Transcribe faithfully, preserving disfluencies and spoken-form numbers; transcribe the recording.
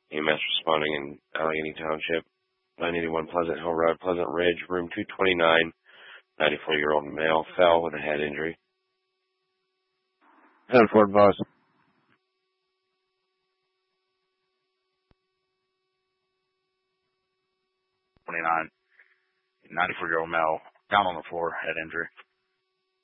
E M S responding in Allegheny Township, nine eighty-one Pleasant Hill Road, Pleasant Ridge, room two twenty-nine. ninety-four-year-old male fell with a head injury. ten four advised. twenty-nine, ninety-four-year-old male down on the floor, head injury.